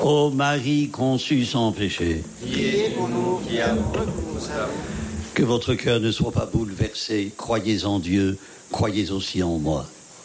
Ô Marie conçue sans péché, priez pour nous qui avons recours à vous. que votre cœur ne soit pas bouleversé. Croyez en Dieu, croyez aussi en moi.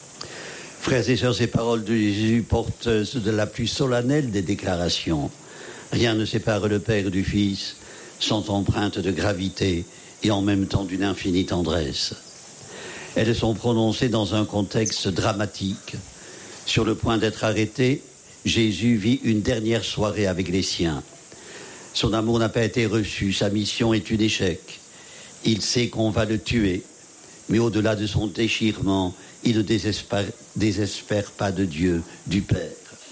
Frères et sœurs, ces paroles de Jésus porteuses de la plus solennelle des déclarations. Rien ne sépare le Père du Fils, sont empreintes de gravité et en même temps d'une infinie tendresse. Elles sont prononcées dans un contexte dramatique. Sur le point d'être arrêté, Jésus vit une dernière soirée avec les siens. Son amour n'a pas été reçu, sa mission est un échec. Il sait qu'on va le tuer, mais au-delà de son déchirement, il ne désespère pas de Dieu, du Père.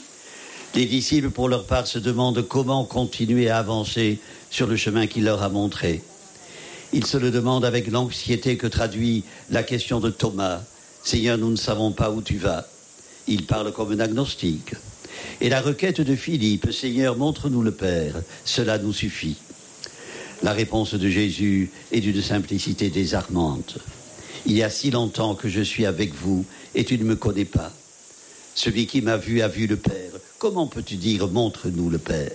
Les disciples, pour leur part, se demandent comment continuer à avancer sur le chemin qu'il leur a montré. Ils se le demandent avec l'anxiété que traduit la question de Thomas. « Seigneur, nous ne savons pas où tu vas. » Il parle comme un agnostique. Et la requête de Philippe, « Seigneur, montre-nous le Père, cela nous suffit. » La réponse de Jésus est d'une simplicité désarmante. « Il y a si longtemps que je suis avec vous et tu ne me connais pas. Celui qui m'a vu a vu le Père. Comment peux-tu dire, montre-nous le Père ?»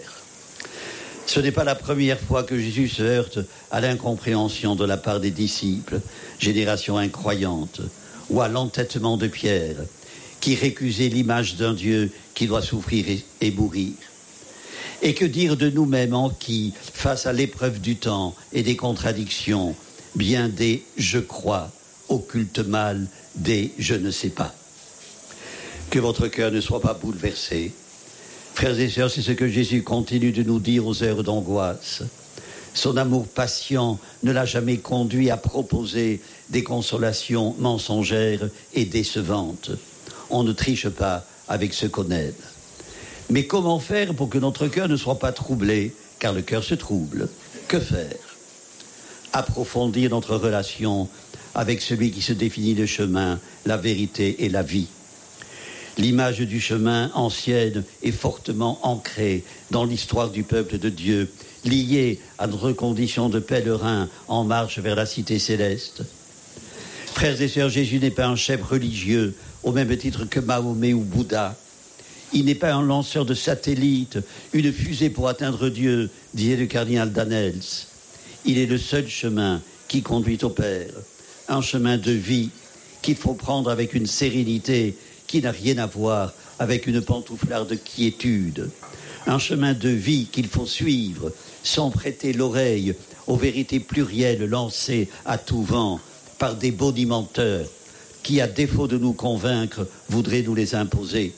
Ce n'est pas la première fois que Jésus se heurte à l'incompréhension de la part des disciples, génération incroyante, ou à l'entêtement de Pierre, qui récusait l'image d'un Dieu qui doit souffrir et mourir. Et que dire de nous-mêmes en qui, face à l'épreuve du temps et des contradictions, bien des « je crois » occultent mal des « je ne sais pas ». Que votre cœur ne soit pas bouleversé. Frères et sœurs, c'est ce que Jésus continue de nous dire aux heures d'angoisse. Son amour patient ne l'a jamais conduit à proposer des consolations mensongères et décevantes. On ne triche pas avec ce qu'on aime. Mais comment faire pour que notre cœur ne soit pas troublé, car le cœur se trouble? Que faire? Approfondir notre relation avec celui qui se définit le chemin, la vérité et la vie. L'image du chemin ancienne est fortement ancrée dans l'histoire du peuple de Dieu, liée à notre condition de pèlerin en marche vers la cité céleste. Frères et sœurs, Jésus n'est pas un chef religieux au même titre que Mahomet ou Bouddha. Il n'est pas un lanceur de satellites, une fusée pour atteindre Dieu, disait le cardinal Danels. Il est le seul chemin qui conduit au Père, un chemin de vie qu'il faut prendre avec une sérénité qui n'a rien à voir avec une pantouflarde de quiétude. Un chemin de vie qu'il faut suivre sans prêter l'oreille aux vérités plurielles lancées à tout vent par des bonimenteurs qui, à défaut de nous convaincre, voudraient nous les imposer.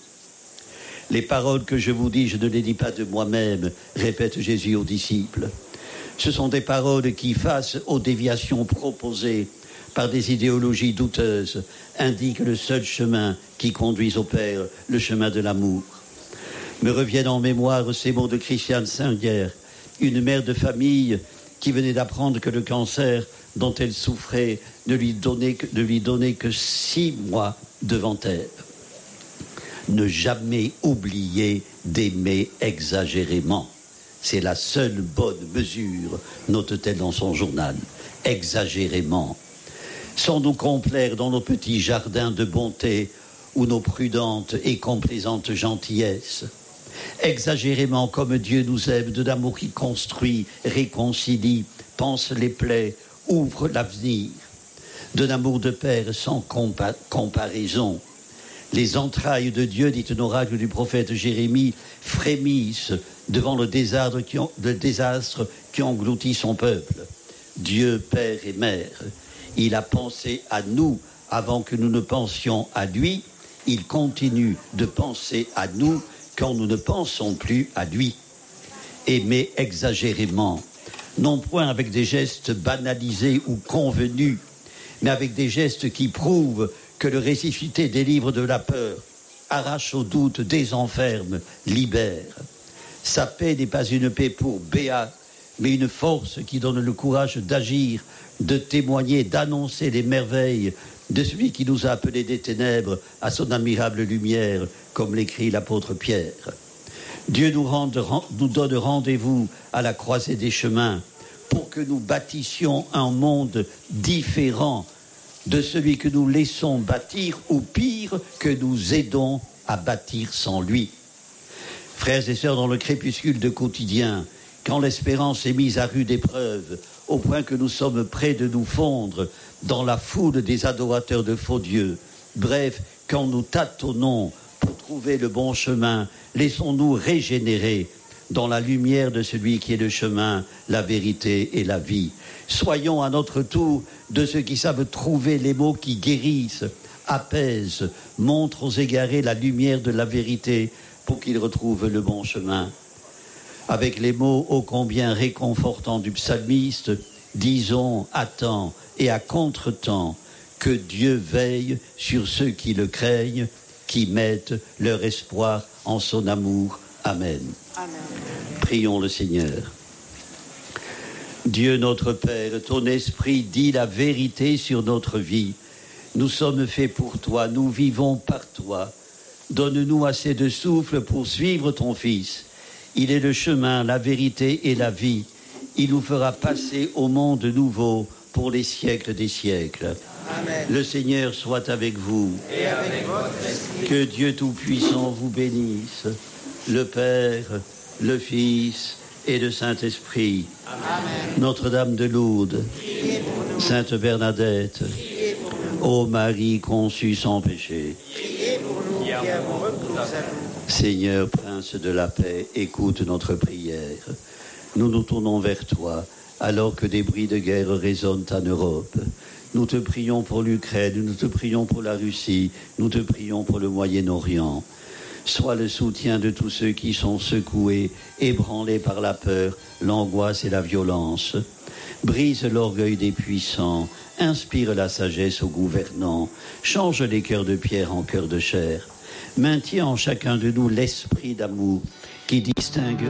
Les paroles que je vous dis, je ne les dis pas de moi-même, répète Jésus aux disciples. Ce sont des paroles qui, face aux déviations proposées par des idéologies douteuses, indiquent le seul chemin qui conduise au Père, le chemin de l'amour. Me reviennent en mémoire ces mots de Christiane Singer, une mère de famille qui venait d'apprendre que le cancer dont elle souffrait ne lui donnait que 6 mois devant elle. Ne jamais oublier d'aimer exagérément. C'est la seule bonne mesure, note-t-elle dans son journal. Exagérément. Sans nous complaire dans nos petits jardins de bonté ou nos prudentes et complaisantes gentillesses. Exagérément comme Dieu nous aime, de l'amour qui construit, réconcilie, pense les plaies, ouvre l'avenir. De l'amour de Père sans comparaison. Les entrailles de Dieu, dit un oracle du prophète Jérémie, frémissent devant le désastre qui engloutit son peuple. Dieu, Père et Mère, il a pensé à nous avant que nous ne pensions à lui. Il continue de penser à nous quand nous ne pensons plus à lui. Aimer exagérément, non point avec des gestes banalisés ou convenus, mais avec des gestes qui prouvent que le ressuscité délivre de la peur, arrache au doute, désenferme, libère. Sa paix n'est pas une paix pour Béat, mais une force qui donne le courage d'agir, de témoigner, d'annoncer les merveilles de celui qui nous a appelés des ténèbres à son admirable lumière, comme l'écrit l'apôtre Pierre. Dieu nous donne rendez-vous à la croisée des chemins pour que nous bâtissions un monde différent de celui que nous laissons bâtir, ou pire, que nous aidons à bâtir sans lui. Frères et sœurs, dans le crépuscule de quotidien, quand l'espérance est mise à rude épreuve, au point que nous sommes près de nous fondre dans la foule des adorateurs de faux dieux, bref, quand nous tâtonnons pour trouver le bon chemin, laissons-nous régénérer dans la lumière de celui qui est le chemin, la vérité et la vie. Soyons à notre tour de ceux qui savent trouver les mots qui guérissent, apaisent, montrent aux égarés la lumière de la vérité pour qu'ils retrouvent le bon chemin. Avec les mots ô combien réconfortants du psalmiste, disons à temps et à contre-temps que Dieu veille sur ceux qui le craignent, qui mettent leur espoir en son amour. Amen. Amen. Prions le Seigneur. Dieu notre Père, ton esprit dit la vérité sur notre vie. Nous sommes faits pour toi, nous vivons par toi. Donne-nous assez de souffle pour suivre ton Fils. Il est le chemin, la vérité et la vie. Il nous fera passer au monde nouveau pour les siècles des siècles. Amen. Le Seigneur soit avec vous. Et avec votre esprit. Que Dieu Tout-Puissant vous bénisse, le Père, le Fils et le Saint-Esprit. Amen. Notre-Dame de Lourdes, Sainte Bernadette, ô Marie conçue sans péché, priez pour nous qui avons recours à vous. Seigneur, Prince de la paix, écoute notre prière. Nous nous tournons vers toi, alors que des bruits de guerre résonnent en Europe. Nous te prions pour l'Ukraine, nous te prions pour la Russie, nous te prions pour le Moyen-Orient. Sois le soutien de tous ceux qui sont secoués, ébranlés par la peur, l'angoisse et la violence. Brise l'orgueil des puissants, inspire la sagesse aux gouvernants, change les cœurs de pierre en cœurs de chair. Maintiens en chacun de nous l'esprit d'amour qui distingue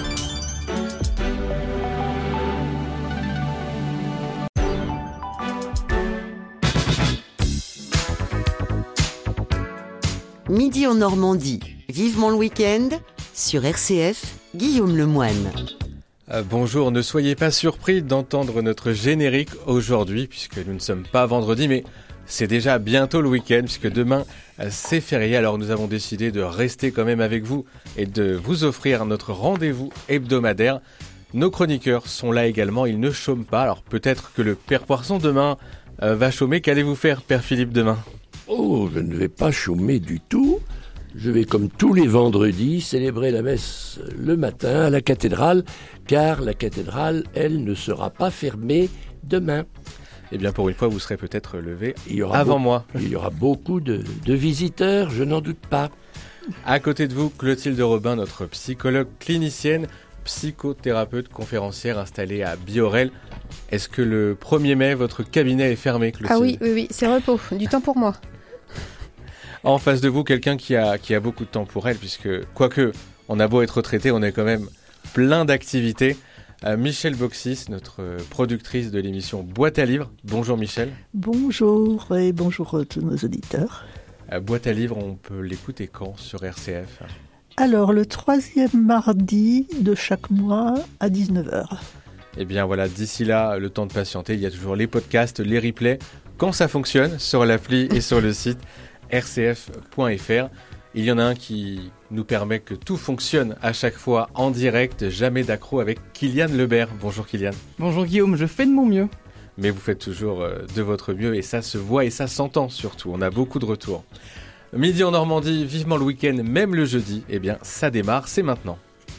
Midi en Normandie, vivement le week-end, sur RCF, Guillaume Lemoine. Bonjour, ne soyez pas surpris d'entendre notre générique aujourd'hui, puisque nous ne sommes pas vendredi, mais c'est déjà bientôt le week-end, puisque demain c'est férié, alors nous avons décidé de rester quand même avec vous et de vous offrir notre rendez-vous hebdomadaire. Nos chroniqueurs sont là également, ils ne chôment pas, alors peut-être que le Père Poisson demain va chômer. Qu'allez-vous faire, Père Philippe, demain ? Oh, je ne vais pas chômer du tout. Je vais, comme tous les vendredis, célébrer la messe le matin à la cathédrale, car la cathédrale, elle, ne sera pas fermée demain. Eh bien, pour une fois, vous serez peut-être levé avant moi. Il y aura beaucoup de visiteurs, je n'en doute pas. À côté de vous, Clotilde Robin, notre psychologue clinicienne, psychothérapeute conférencière installée à Biorel. Est-ce que le 1er mai, votre cabinet est fermé, Clotilde ? Ah oui, c'est repos, du temps pour moi. En face de vous, quelqu'un qui a beaucoup de temps pour elle, puisque, quoique, on a beau être retraité, on est quand même plein d'activités. Michel Boxis, notre productrice de l'émission Boîte à livres. Bonjour Michel. Bonjour et bonjour à tous nos auditeurs. Boîte à livres, on peut l'écouter quand sur RCF ? Alors, le 3e mardi de chaque mois à 19h. Eh bien voilà, d'ici là, le temps de patienter, il y a toujours les podcasts, les replays, quand ça fonctionne, sur l'appli et sur le site rcf.fr. Il y en a un qui nous permet que tout fonctionne à chaque fois en direct, jamais d'accro, avec Kylian Lebert. Bonjour Kylian. Bonjour Guillaume, je fais de mon mieux. Mais vous faites toujours de votre mieux et ça se voit et ça s'entend surtout, on a beaucoup de retours. Midi en Normandie, vivement le week-end, même le jeudi, eh bien ça démarre, c'est maintenant.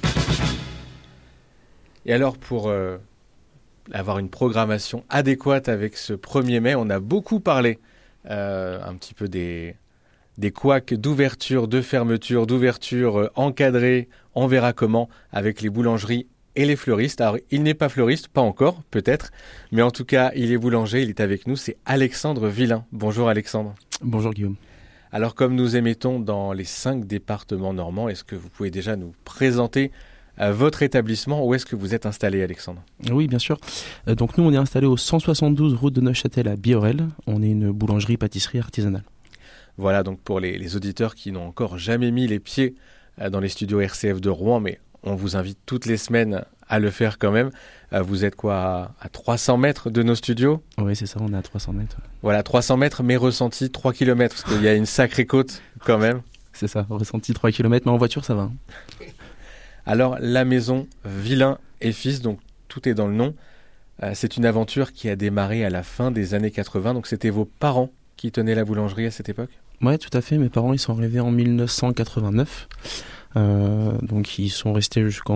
Et alors pour avoir une programmation adéquate avec ce 1er mai, on a beaucoup parlé un petit peu des couacs d'ouverture, de fermeture, d'ouverture encadrée, on verra comment, avec les boulangeries et les fleuristes. Alors il n'est pas fleuriste, pas encore, peut-être, mais en tout cas il est boulanger, il est avec nous, c'est Alexandre Villain. Bonjour Alexandre. Bonjour Guillaume. Alors comme nous émettons dans les 5 départements normands, est-ce que vous pouvez déjà nous présenter votre établissement? Où est-ce que vous êtes installé, Alexandre? Oui, bien sûr. Donc nous, on est installé au 172 route de Neuchâtel à Biorel. On est une boulangerie-pâtisserie artisanale. Voilà, donc pour les auditeurs qui n'ont encore jamais mis les pieds dans les studios RCF de Rouen, mais on vous invite toutes les semaines à le faire quand même. Vous êtes quoi, à 300 mètres de nos studios? Oui, c'est ça, on est à 300 mètres. Voilà, 300 mètres, mais ressenti 3 km, parce qu'il y a une sacrée côte quand même. C'est ça, ressenti 3 km, mais en voiture, ça va. Alors, la maison Villain et Fils, donc tout est dans le nom. C'est une aventure qui a démarré à la fin des années 80. Donc, c'était vos parents qui tenaient la boulangerie à cette époque ? Ouais, tout à fait. Mes parents, ils sont arrivés en 1989. Donc, ils sont restés jusqu'en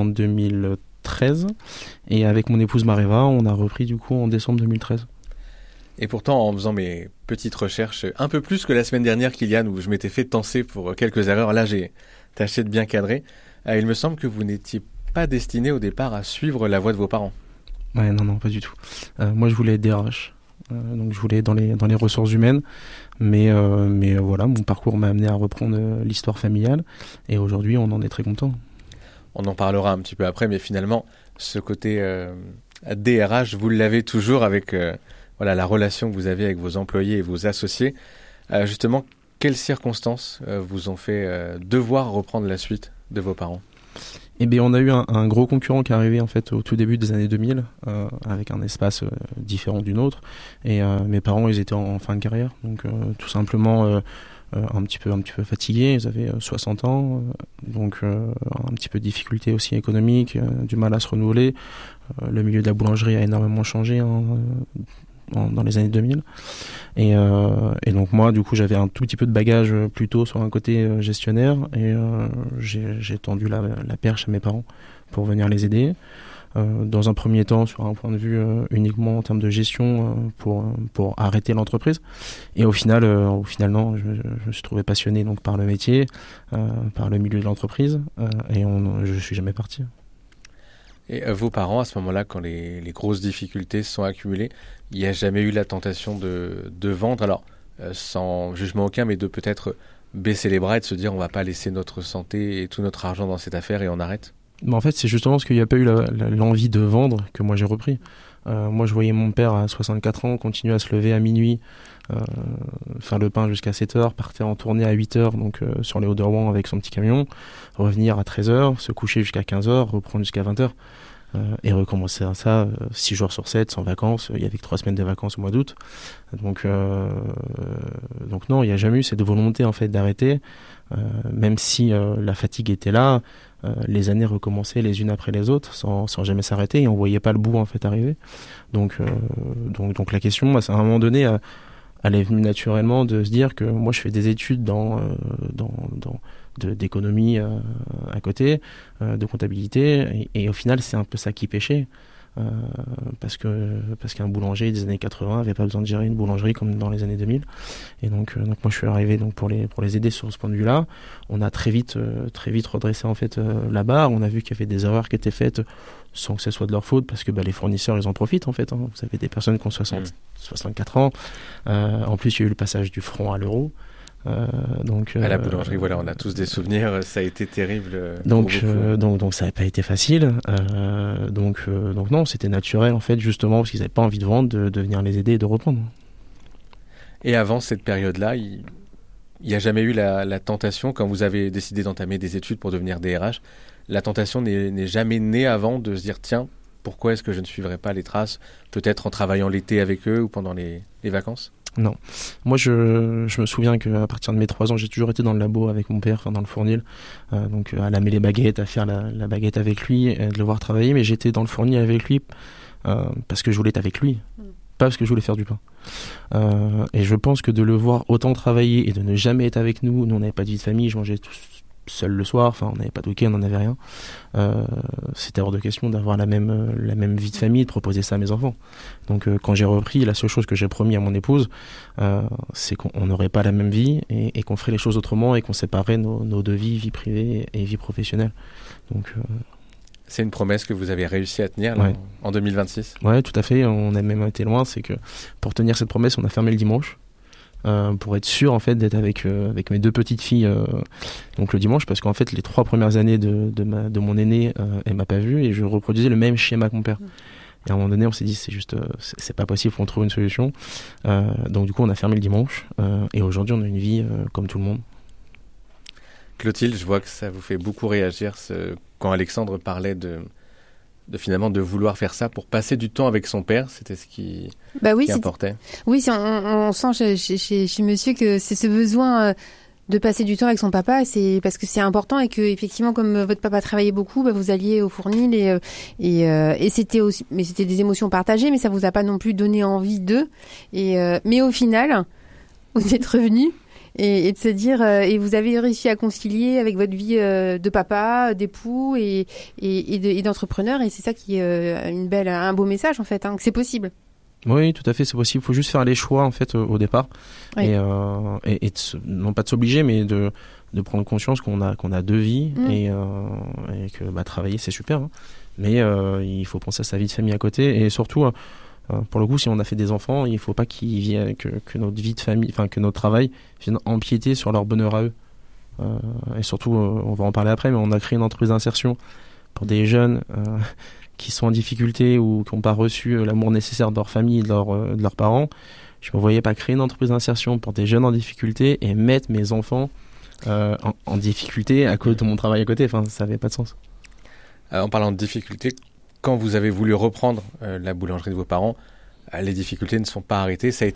2013. Et avec mon épouse Mareva, on a repris du coup en décembre 2013. Et pourtant, en faisant mes petites recherches, un peu plus que la semaine dernière, Kylian, où je m'étais fait tancer pour quelques erreurs, là j'ai tâché de bien cadrer, il me semble que vous n'étiez pas destiné au départ à suivre la voie de vos parents. Ouais, non, pas du tout. Moi, je voulais être DRH. Donc je voulais être dans les ressources humaines. Mais voilà, mon parcours m'a amené à reprendre l'histoire familiale. Et aujourd'hui, on en est très content. On en parlera un petit peu après, mais finalement, ce côté DRH, vous l'avez toujours avec... Voilà la relation que vous avez avec vos employés et vos associés. Justement, quelles circonstances vous ont fait devoir reprendre la suite de vos parents ? Eh bien, on a eu un gros concurrent qui est arrivé en fait au tout début des années 2000, avec un espace différent du nôtre. Et mes parents, ils étaient en fin de carrière, donc tout simplement un petit peu fatigués. Ils avaient 60 ans, donc un petit peu de difficultés aussi économiques, du mal à se renouveler. Le milieu de la boulangerie a énormément changé. Dans les années 2000 et donc moi du coup j'avais un tout petit peu de bagage plutôt sur un côté gestionnaire et j'ai tendu la perche à mes parents pour venir les aider dans un premier temps sur un point de vue uniquement en termes de gestion pour arrêter l'entreprise et au final non, je me suis trouvé passionné donc par le métier, par le milieu de l'entreprise et je suis jamais parti. Et vos parents, à ce moment-là, quand les grosses difficultés se sont accumulées, il n'y a jamais eu la tentation de vendre, alors sans jugement aucun, mais de peut-être baisser les bras et de se dire on ne va pas laisser notre santé et tout notre argent dans cette affaire et on arrête ? Mais en fait, c'est justement parce qu'il n'y a pas eu l'envie de vendre que moi j'ai repris. Moi, je voyais mon père à 64 ans continuer à se lever à minuit, faire le pain jusqu'à 7h, partir en tournée à 8h donc sur les Hauts-de-Rouen avec son petit camion, revenir à 13h, se coucher jusqu'à 15h, reprendre jusqu'à 20h et recommencer à ça 6 jours sur 7 sans vacances. Il y avait que 3 semaines de vacances au mois d'août. Donc non, il n'y a jamais eu cette volonté en fait d'arrêter, même si la fatigue était là. Les années recommençaient les unes après les autres sans jamais s'arrêter et on voyait pas le bout en fait arriver. Donc la question, à un moment donné, elle est venue naturellement de se dire que moi je fais des études d'économie à côté, de comptabilité et au final c'est un peu ça qui pêchait. Parce qu'un boulanger des années 80 avait pas besoin de gérer une boulangerie comme dans les années 2000 et donc moi je suis arrivé donc pour les aider sur ce point de vue là. On a très vite redressé en fait la barre. On a vu qu'il y avait des erreurs qui étaient faites sans que ce soit de leur faute parce que les fournisseurs ils en profitent en fait, hein. Vous avez des personnes qui ont 64 ans, en plus il y a eu le passage du franc à l'euro. À la boulangerie, voilà, on a tous des souvenirs, ça a été terrible. Donc ça n'a pas été facile. Donc non, c'était naturel en fait, justement parce qu'ils n'avaient pas envie de vendre, de venir les aider et de reprendre. Et avant cette période-là, il n'y a jamais eu la tentation, quand vous avez décidé d'entamer des études pour devenir DRH, la tentation n'est jamais née avant de se dire tiens, pourquoi est-ce que je ne suivrai pas les traces, peut-être en travaillant l'été avec eux ou pendant les vacances ? Non. Moi, je me souviens qu'à partir de mes 3 ans, j'ai toujours été dans le labo avec mon père, dans le fournil. Donc, à lamer les baguettes, à faire la baguette avec lui, et de le voir travailler. Mais j'étais dans le fournil avec lui parce que je voulais être avec lui, pas parce que je voulais faire du pain. Et je pense que de le voir autant travailler et de ne jamais être avec nous, on n'avait pas de vie de famille, je mangeais seul le soir, enfin on n'avait pas de week-end, on n'avait rien. C'était hors de question d'avoir la même vie de famille, de proposer ça à mes enfants. Donc quand j'ai repris, la seule chose que j'ai promis à mon épouse, c'est qu'on n'aurait pas la même vie et qu'on ferait les choses autrement et qu'on séparerait nos deux vies, vie privée et vie professionnelle. Donc c'est une promesse que vous avez réussi à tenir là, en 2026 ? Ouais, tout à fait. On a même été loin. C'est que pour tenir cette promesse, on a fermé le dimanche. Pour être sûr en fait d'être avec mes 2 petites filles donc le dimanche, parce qu'en fait les 3 premières années de mon aîné elle m'a pas vu et je reproduisais le même schéma que mon père. Et à un moment donné on s'est dit c'est pas possible, faut qu'on trouve une solution. Donc du coup on a fermé le dimanche et aujourd'hui on a une vie comme tout le monde. Clotilde, je vois que ça vous fait beaucoup réagir quand Alexandre parlait de finalement de vouloir faire ça pour passer du temps avec son père, c'était ce qui importait. Oui, on sent chez monsieur que c'est ce besoin de passer du temps avec son papa, c'est parce que c'est important et que effectivement, comme votre papa travaillait beaucoup, vous alliez au Fournil et c'était aussi, mais c'était des émotions partagées, mais ça vous a pas non plus donné envie d'eux. Mais au final, vous êtes revenus et de se dire et vous avez réussi à concilier avec votre vie de papa, d'époux et d'entrepreneur, et c'est ça qui est un beau message en fait, que c'est possible. Oui, tout à fait, c'est possible. Il faut juste faire les choix en fait au départ, oui. et non pas de s'obliger, mais de prendre conscience qu'on a deux vies et que travailler c'est super, mais il faut penser à sa vie de famille à côté, et surtout pour le coup, si on a fait des enfants, il faut pas que notre vie de famille, que notre travail vienne empiéter sur leur bonheur à eux. Et surtout, on va en parler après, mais on a créé une entreprise d'insertion pour des jeunes qui sont en difficulté ou qui n'ont pas reçu l'amour nécessaire de leur famille et de leurs parents. Je ne me voyais pas créer une entreprise d'insertion pour des jeunes en difficulté et mettre mes enfants en difficulté à cause de mon travail à côté. Ça n'avait pas de sens. En parlant de difficultés, quand vous avez voulu reprendre la boulangerie de vos parents, les difficultés ne sont pas arrêtées. Ça a été